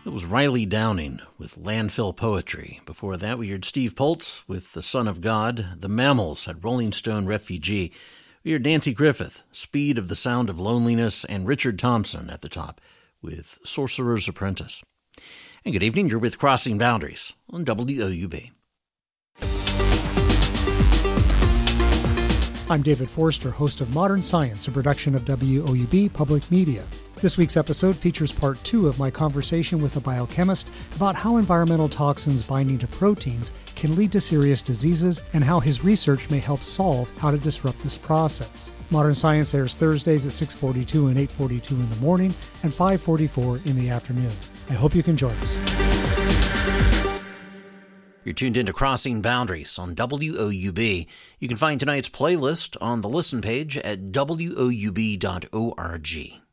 It was Riley Downing with Landfill Poetry. Before that, we heard Steve Poltz with The Son of God. The Mammals had Rolling Stone Refugee. We heard Nancy Griffith, Speed of the Sound of Loneliness, and Richard Thompson at the top with Sorcerer's Apprentice. And good evening, you're with Crossing Boundaries on WOUB. I'm David Forster, host of Modern Science, a production of WOUB Public Media. This week's episode features part 2 of my conversation with a biochemist about how environmental toxins binding to proteins can lead to serious diseases and how his research may help solve how to disrupt this process. Modern Science airs Thursdays at 6:42 and 8:42 in the morning and 5:44 in the afternoon. I hope you can join us. You're tuned into Crossing Boundaries on WOUB. You can find tonight's playlist on the listen page at WOUB.org.